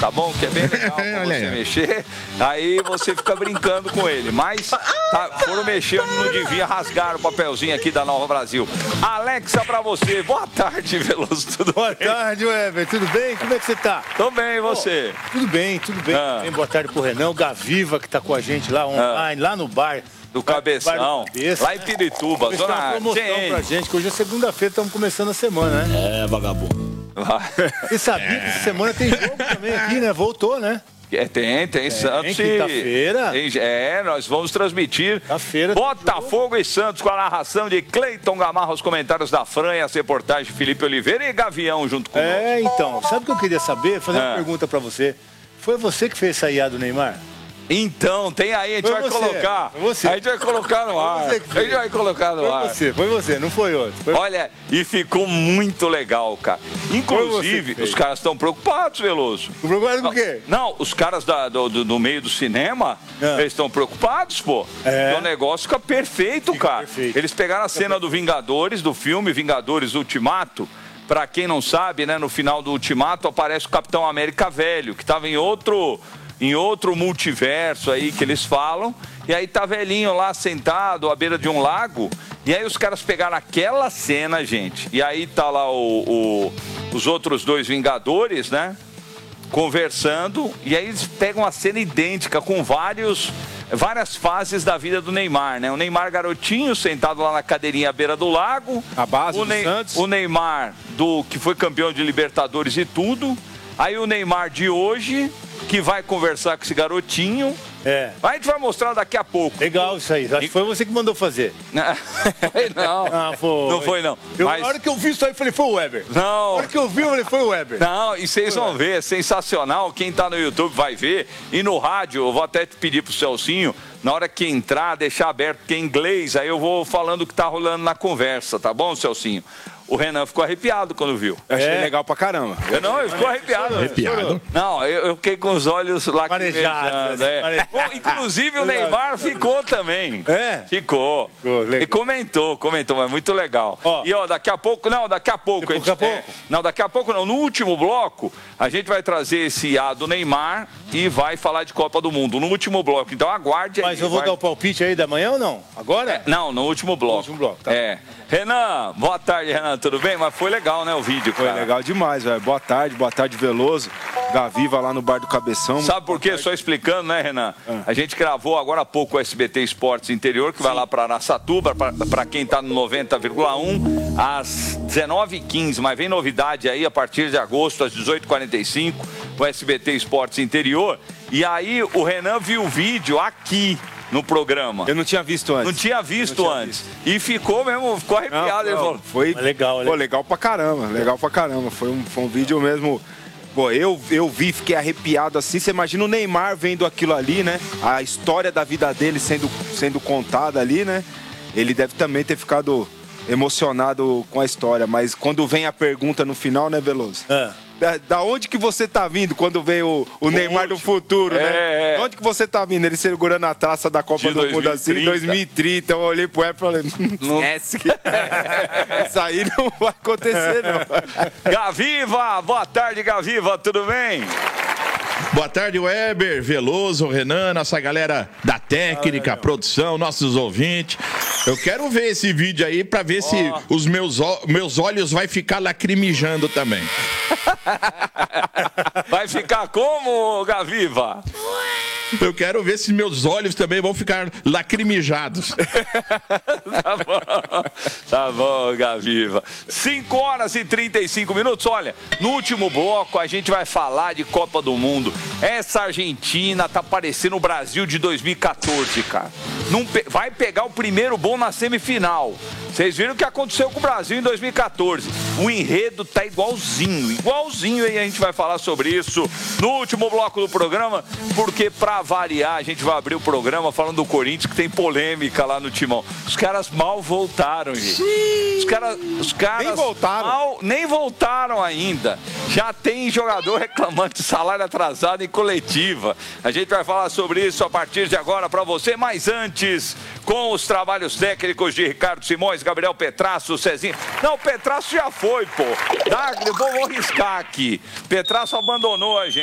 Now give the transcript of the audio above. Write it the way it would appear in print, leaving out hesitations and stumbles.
tá bom? Que é bem legal pra você mexer. Aí você fica brincando com ele. Mas foram mexendo, não devia rasgar o papelzinho aqui da Nova Brasil. Alexa, pra você. Boa tarde, Veloso. Tudo Boa bem? tarde, Weber. Tudo bem? Como é que você tá? Tô bem, e você? Tudo bem, tudo bem. Boa tarde pro Renan, o Gaviva, que tá com a gente lá online, lá no bar. Do Cabeção, lá em Pirituba. Zona uma promoção pra gente, que hoje é segunda-feira, estamos começando a semana, né? É, vagabundo. Você sabia que essa semana tem jogo também aqui, né? Voltou, né? Tem Santos quinta-feira. Nós vamos transmitir Botafogo e Santos com a narração de Cleiton Gamarra, os comentários da Franha, as reportagens de Felipe Oliveira e Gavião junto com nós. Então, sabe o que eu queria saber? Fazer uma pergunta pra você. Foi você que fez essa IA do Neymar? Então, tem aí, a gente vai colocar. A gente vai colocar no ar. A gente vai colocar no ar. Foi você, não foi outro. Olha, e ficou muito legal, cara. Inclusive, os caras estão preocupados, Veloso. Preocupados com o quê? Não, os caras do meio do cinema, eles estão preocupados, pô. O negócio fica perfeito, cara. Perfeito. Eles pegaram a cena do Vingadores, do filme Vingadores Ultimato. Pra quem não sabe, né, no final do Ultimato aparece o Capitão América velho, que tava em outro multiverso aí que eles falam, e aí tá velhinho lá sentado à beira de um lago, e aí os caras pegaram aquela cena, gente, e aí tá lá os outros dois Vingadores, né, conversando, e aí eles pegam a cena idêntica com várias fases da vida do Neymar, né? O Neymar garotinho, sentado lá na cadeirinha à beira do lago, a base do Santos. O Neymar, que foi campeão de Libertadores e tudo, aí o Neymar de hoje, que vai conversar com esse garotinho. A gente vai mostrar daqui a pouco. Legal isso aí. Acho que foi você que mandou fazer. Não, foi. Não foi, não. Mas... Na hora que eu vi isso aí, eu falei, foi o Weber. Não. Na hora que eu vi, eu falei, foi o Weber. Não, e vocês vão ver, é sensacional. Quem tá no YouTube vai ver. E no rádio, eu vou até te pedir pro Celcinho, na hora que entrar, deixar aberto, porque é inglês, aí eu vou falando o que tá rolando na conversa, tá bom, Celcinho? O Renan ficou arrepiado quando viu. Eu achei legal pra caramba. Ele ficou arrepiado. Não, eu fiquei com os olhos lacrimejando. Inclusive o Neymar ficou também. Ficou. E comentou, mas muito legal. E daqui a pouco, daqui a pouco não, no último bloco, a gente vai trazer esse IA do Neymar e vai falar de Copa do Mundo, no último bloco. Então aguarde aí. Mas eu vou dar o palpite aí da manhã ou não? Agora? Não, no último bloco. No último bloco, tá. Renan, boa tarde, Renan, tudo bem? Mas foi legal, né, o vídeo, cara? Foi legal demais, velho. Boa tarde, Veloso. Gaviva lá no bar do Cabeção. Sabe por quê? Só explicando, né, Renan? A gente gravou agora há pouco o SBT Esportes Interior, que vai lá para Araçatuba, para quem tá no 90,1, às 19h15. Mas vem novidade aí, a partir de agosto, às 18h45, o SBT Esportes Interior. E aí o Renan viu o vídeo aqui no programa. Eu não tinha visto antes. Não tinha visto antes. E ficou arrepiado. Ele falou, foi legal, né? Pô, legal pra caramba, Foi um vídeo mesmo. Pô, eu vi, fiquei arrepiado assim. Você imagina o Neymar vendo aquilo ali, né? A história da vida dele sendo contada ali, né? Ele deve também ter ficado emocionado com a história. Mas quando vem a pergunta no final, né, Veloso? Da onde que você tá vindo quando veio o Neymar do futuro, né? Da onde que você tá vindo? Ele segurando a taça da Copa do Mundo assim, 2030. Eu olhei pro Weber e falei, esquece. Isso aí não vai acontecer, não. Gaviva, boa tarde, Gaviva, tudo bem? Boa tarde, Weber, Veloso, Renan, nossa galera da técnica, produção, nossos ouvintes. Eu quero ver esse vídeo aí pra ver se os meus olhos vai ficar lacrimejando também. Vai ficar como, Gaviva? Eu quero ver se meus olhos também vão ficar lacrimejados. Tá bom, Gaviva. 5h35. Olha, no último bloco a gente vai falar de Copa do Mundo. Essa Argentina tá parecendo o Brasil de 2014, cara. Vai pegar o primeiro bom na semifinal. Vocês viram o que aconteceu com o Brasil em 2014. O enredo tá igualzinho, e a gente vai falar sobre isso no último bloco do programa, porque pra variar, a gente vai abrir o programa falando do Corinthians, que tem polêmica lá no Timão. Os caras mal voltaram, gente. Os caras nem voltaram. Nem voltaram ainda. Já tem jogador reclamando de salário atrasado em coletiva. A gente vai falar sobre isso a partir de agora pra você, mas antes, com os trabalhos técnicos de Ricardo Simões, Gabriel Petrasso, Cezinha. Não, o Petrasso já foi, pô. Vou riscar aqui. Petrasso abandonou a gente.